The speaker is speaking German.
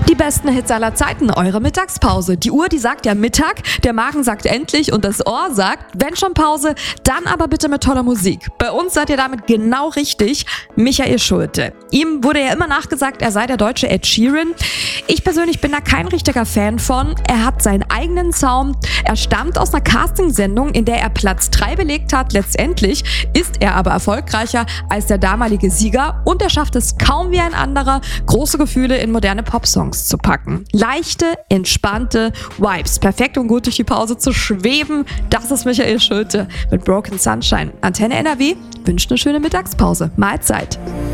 Die besten Hits aller Zeiten, eure Mittagspause. Die Uhr, die sagt ja Mittag, der Magen sagt endlich und das Ohr sagt, wenn schon Pause, dann aber bitte mit toller Musik. Bei uns seid ihr damit genau richtig, Michael Schulte. Ihm wurde ja immer nachgesagt, er sei der deutsche Ed Sheeran. Ich persönlich bin da kein richtiger Fan von. Er hat seinen eigenen Sound. Er stammt aus einer Castingsendung, in der er Platz 3 belegt hat. Letztendlich ist er aber erfolgreicher als der damalige Sieger und er schafft es kaum wie ein anderer, große Gefühle in moderne Popsongs zu packen. Leichte, entspannte Vibes. Perfekt, um gut durch die Pause zu schweben. Das ist Michael Schulte mit Broken Sunshine. Antenne NRW wünscht eine schöne Mittagspause. Mahlzeit.